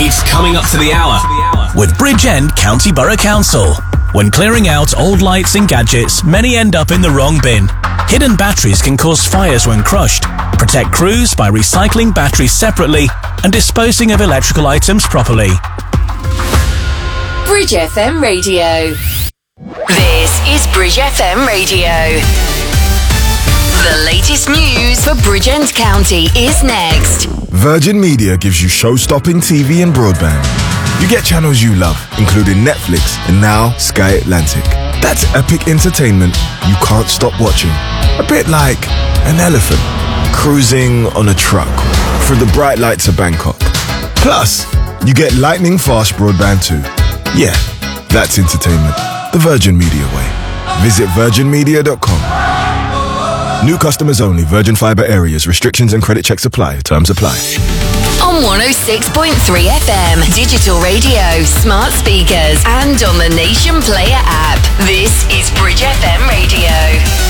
It's coming up to the hour with Bridgend County Borough Council. When clearing out old lights and gadgets, many end up in the wrong bin. Hidden batteries can cause fires when crushed. Protect crews by recycling batteries separately and disposing of electrical items properly. Bridge FM Radio. This is Bridge FM Radio. The latest news for Bridgend County is next. Virgin Media gives you show-stopping TV and broadband. You get channels you love, including Netflix and now Sky Atlantic. That's epic entertainment you can't stop watching. A bit like an elephant cruising on a truck through the bright lights of Bangkok. Plus, you get lightning-fast broadband too. Yeah, that's entertainment. The Virgin Media way. Visit virginmedia.com. New customers only. Virgin Fibre areas. Restrictions and credit checks apply. Terms apply. On 106.3 FM, digital radio, smart speakers, and on the Nation Player app. This is Bridge FM Radio.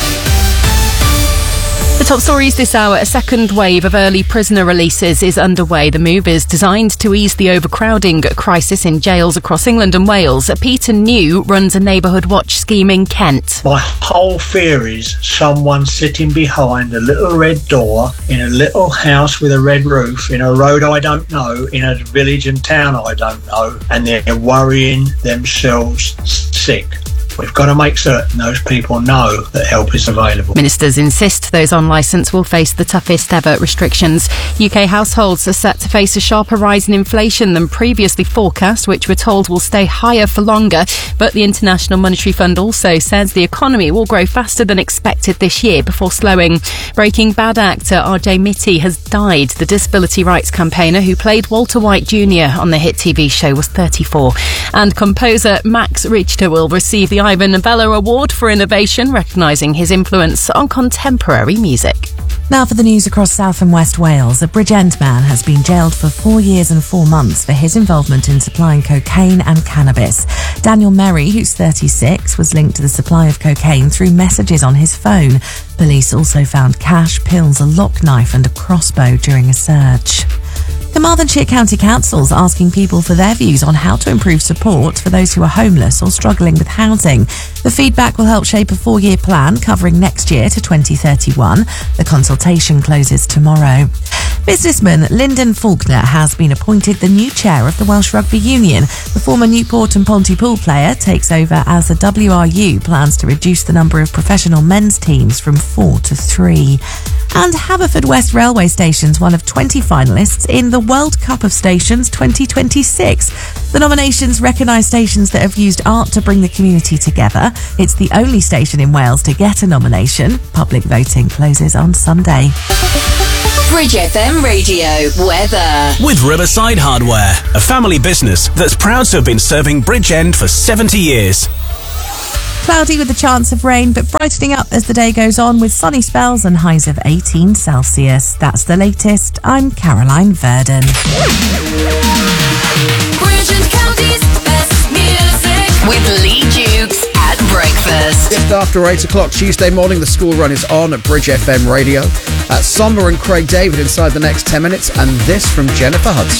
The top stories this hour: a second wave of early prisoner releases is underway. The move is designed to ease the overcrowding crisis in jails across England and Wales. Peter New runs a neighbourhood watch scheme in Kent. My whole fear is someone sitting behind a little red door in a little house with a red roof in a road I don't know, in a village and town I don't know, and they're worrying themselves sick. We've got to make certain those people know that help is available. Ministers insist those on licence will face the toughest ever restrictions. UK households are set to face a sharper rise in inflation than previously forecast, which we're told will stay higher for longer. But the International Monetary Fund also says the economy will grow faster than expected this year before slowing. Breaking Bad actor RJ Mitte has died. The disability rights campaigner who played Walter White Jr. on the hit TV show was 34. And composer Max Richter will receive the Ivan Novello Award for Innovation, recognising his influence on contemporary music. Now for the news across South and West Wales. A Bridgend man has been jailed for 4 years and 4 months for his involvement in supplying cocaine and cannabis. Daniel Merry, who's 36, was linked to the supply of cocaine through messages on his phone. Police also found cash, pills, a lock knife and a crossbow during a search. Carmarthenshire County Council's asking people for their views on how to improve support for those who are homeless or struggling with housing. The feedback will help shape a 4-year plan covering next year to 2031. The consultation closes tomorrow. Businessman Lyndon Faulkner has been appointed the new chair of the Welsh Rugby Union. The former Newport and Pontypool player takes over as the WRU plans to reduce the number of professional men's teams from 4 to 3. And Haverfordwest Railway Station's one of 20 finalists in the World Cup of Stations 2026. The nominations recognise stations that have used art to bring the community together. It's the only station in Wales to get a nomination. Public voting closes on Sunday. Bridge FM Radio weather. With Riverside Hardware, a family business that's proud to have been serving Bridgend for 70 years. Cloudy with a chance of rain, but brightening up as the day goes on with sunny spells and highs of 18 Celsius. That's the latest. I'm Caroline Verdon. Bridgend County's best music with Lee Dukes at breakfast. Just after 8 o'clock Tuesday morning, the school run is on at Bridge FM Radio. Somber and Craig David inside the next 10 minutes, and this from Jennifer Hudson.